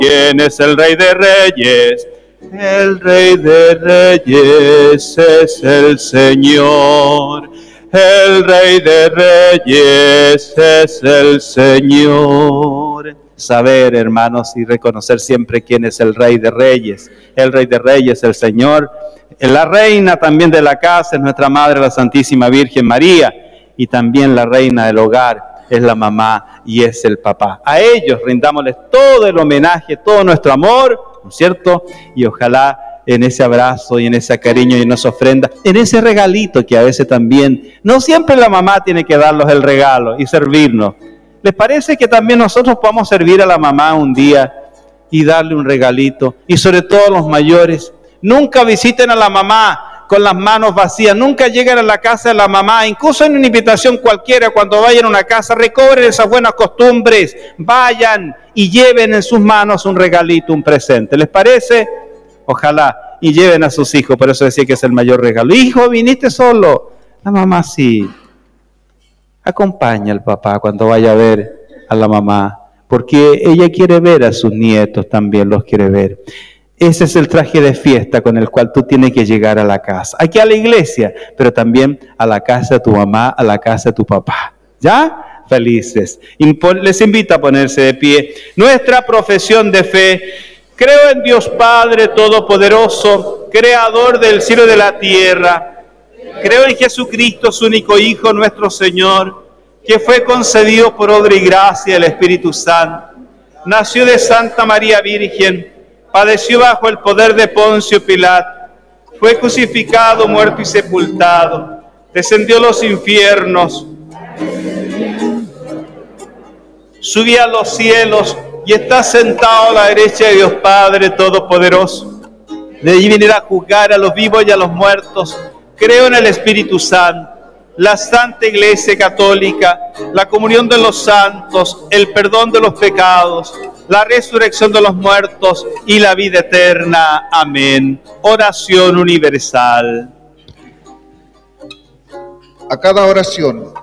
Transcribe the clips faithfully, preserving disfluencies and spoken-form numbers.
¿Quién es el Rey de Reyes? El Rey de Reyes es el Señor. El Rey de Reyes es el Señor. Saber, hermanos, y reconocer siempre quién es el Rey de Reyes. El Rey de Reyes, el Señor. La reina también de la casa es nuestra Madre, la Santísima Virgen María. Y también la reina del hogar es la mamá y es el papá. A ellos rindámosles todo el homenaje, todo nuestro amor, ¿no es cierto? Y ojalá en ese abrazo y en ese cariño y en esa ofrenda, en ese regalito que a veces también, no siempre la mamá tiene que darnos el regalo y servirnos. ¿Les parece que también nosotros podamos servir a la mamá un día y darle un regalito? Y sobre todo los mayores, nunca visiten a la mamá con las manos vacías, nunca lleguen a la casa de la mamá, incluso en una invitación cualquiera, cuando vayan a una casa, recobren esas buenas costumbres, vayan y lleven en sus manos un regalito, un presente. ¿Les parece? Ojalá, y lleven a sus hijos, por eso decía que es el mayor regalo. Hijo, ¿viniste solo? La mamá sí. Acompaña al papá cuando vaya a ver a la mamá, porque ella quiere ver a sus nietos también, los quiere ver. Ese es el traje de fiesta con el cual tú tienes que llegar a la casa. Aquí a la iglesia, pero también a la casa de tu mamá, a la casa de tu papá. ¿Ya? Felices. Les invito a ponerse de pie. Nuestra profesión de fe. Creo en Dios Padre Todopoderoso, Creador del cielo y de la tierra. Creo en Jesucristo, su único Hijo, nuestro Señor, que fue concebido por obra y gracia del Espíritu Santo. Nació de Santa María Virgen. Padeció bajo el poder de Poncio Pilato, fue crucificado, muerto y sepultado, descendió a los infiernos, subió a los cielos y está sentado a la derecha de Dios Padre Todopoderoso. De allí vendrá a juzgar a los vivos y a los muertos. Creo en el Espíritu Santo, la Santa Iglesia Católica, la comunión de los santos, el perdón de los pecados, la resurrección de los muertos y la vida eterna. Amén. Oración universal. A cada oración,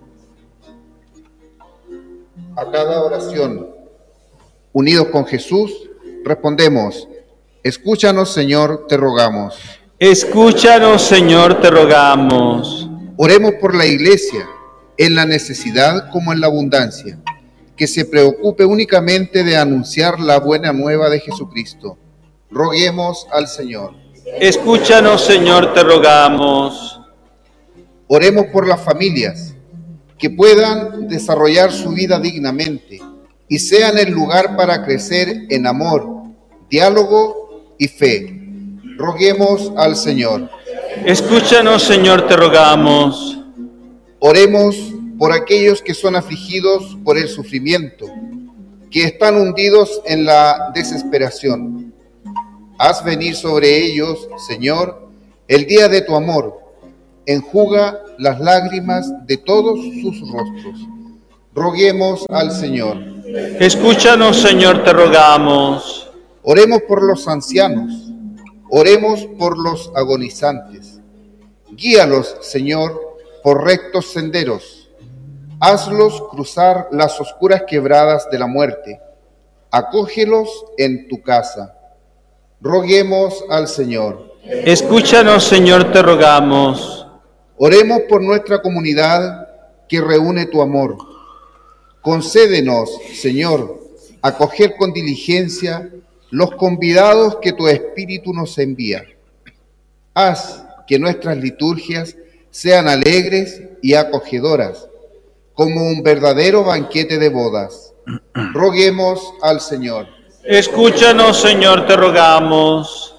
a cada oración, unidos con Jesús, respondemos: escúchanos, Señor, te rogamos. Escúchanos, Señor, te rogamos. Oremos por la Iglesia, en la necesidad como en la abundancia, que se preocupe únicamente de anunciar la buena nueva de Jesucristo. Roguemos al Señor. Escúchanos, Señor, te rogamos. Oremos por las familias, que puedan desarrollar su vida dignamente y sean el lugar para crecer en amor, diálogo y fe. Roguemos al Señor. Escúchanos, Señor, te rogamos. Oremos por aquellos que son afligidos por el sufrimiento, que están hundidos en la desesperación. Haz venir sobre ellos, Señor, el día de tu amor. Enjuga las lágrimas de todos sus rostros. Roguemos al Señor. Escúchanos, Señor, te rogamos. Oremos por los ancianos. Oremos por los agonizantes. Guíalos, Señor, por rectos senderos. Hazlos cruzar las oscuras quebradas de la muerte. Acógelos en tu casa. Roguemos al Señor. Escúchanos, Señor, te rogamos. Oremos por nuestra comunidad que reúne tu amor. Concédenos, Señor, acoger con diligencia los convidados que tu Espíritu nos envía. Haz que nuestras liturgias sean alegres y acogedoras, como un verdadero banquete de bodas. Roguemos al Señor. Escúchanos, Señor, te rogamos.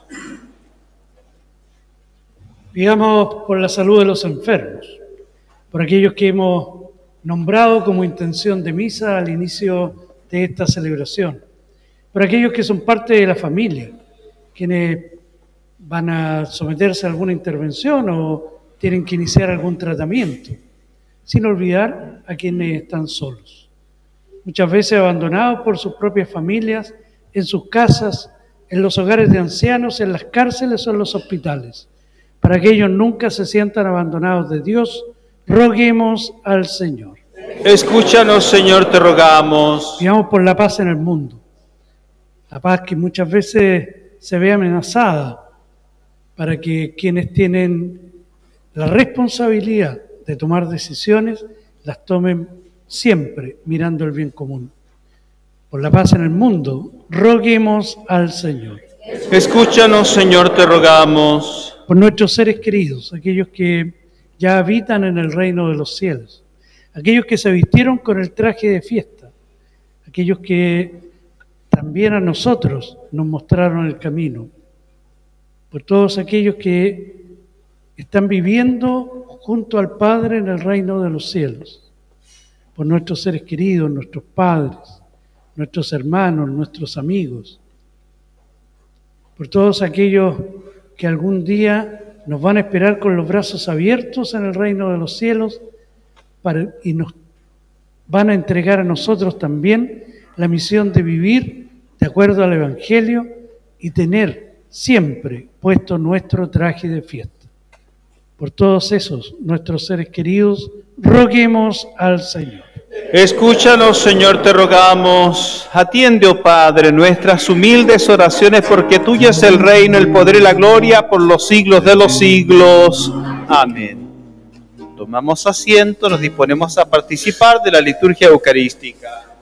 Pidamos por la salud de los enfermos, por aquellos que hemos nombrado como intención de misa al inicio de esta celebración, por aquellos que son parte de la familia, quienes van a someterse a alguna intervención o tienen que iniciar algún tratamiento, sin olvidar a quienes están solos, muchas veces abandonados por sus propias familias, en sus casas, en los hogares de ancianos, en las cárceles o en los hospitales. Para que ellos nunca se sientan abandonados de Dios, roguemos al Señor. Escúchanos, Señor, te rogamos. Pidamos por la paz en el mundo, La paz que muchas veces se ve amenazada, para que quienes tienen la responsabilidad de tomar decisiones las tomen siempre mirando el bien común. Por la paz en el mundo, roguemos al Señor. Escúchanos, Señor, te rogamos. Por nuestros seres queridos, aquellos que ya habitan en el reino de los cielos, aquellos que se vistieron con el traje de fiesta, aquellos que también a nosotros nos mostraron el camino, por todos aquellos que están viviendo junto al Padre en el reino de los cielos, por nuestros seres queridos, nuestros padres, nuestros hermanos, nuestros amigos, por todos aquellos que algún día nos van a esperar con los brazos abiertos en el reino de los cielos para, y nos van a entregar a nosotros también la misión de vivir de acuerdo al Evangelio y tener siempre puesto nuestro traje de fiesta. Por todos esos, nuestros seres queridos, roguemos al Señor. Escúchanos, Señor, te rogamos. Atiende, oh Padre, nuestras humildes oraciones, porque tuyo es el reino, el poder y la gloria por los siglos de los siglos. Amén. Tomamos asiento, nos disponemos a participar de la liturgia eucarística.